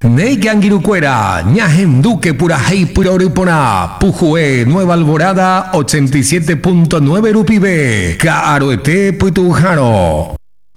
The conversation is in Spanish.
Neigangirucuera, Ñajem Duque Purajei Puroripona, Pujue, Nueva Alborada, 87.9 Rupibe, Caroete Puitujano.